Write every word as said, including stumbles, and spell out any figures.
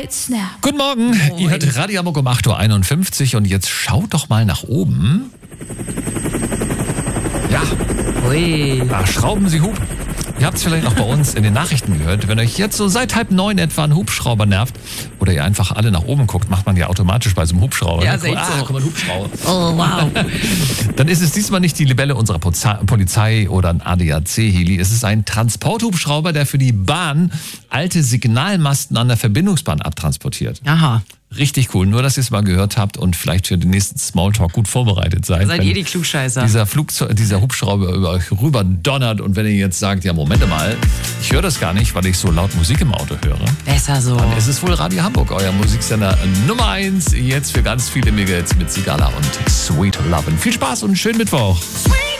right snap. Guten Morgen, Moin. Ihr hört Radio Hamburg um acht Uhr einundfünfzig und jetzt schaut doch mal nach oben. Ja, Ui. da schrauben Sie Hub. Ihr habt es vielleicht auch bei uns in den Nachrichten gehört. Wenn euch jetzt so seit halb neun etwa ein Hubschrauber nervt oder ihr einfach alle nach oben guckt, macht man ja automatisch bei so einem Hubschrauber. Ja, Ne? ist echt ah, so. guck mal, ein Hubschrauber. Oh, wow. Dann ist es diesmal nicht die Libelle unserer Poza- Polizei oder ein A D A C-Heli. Es ist ein Transporthubschrauber, der für die Bahn alte Signalmasten an der Verbindungsbahn abtransportiert. Aha. Richtig cool. Nur, dass ihr es mal gehört habt und vielleicht für den nächsten Smalltalk gut vorbereitet seid. Seid wenn ihr die Klugscheißer? Dieser, Flugzeug, dieser Hubschrauber über euch rüber donnert und wenn ihr jetzt sagt, ja, Moment mal, ich höre das gar nicht, weil ich so laut Musik im Auto höre. Besser so. Dann ist es wohl Radio Hamburg, euer Musiksender Nummer eins. Jetzt für ganz viele Mädels mit Sigala und Sweet Lovin'. Viel Spaß und einen schönen Mittwoch. Sweet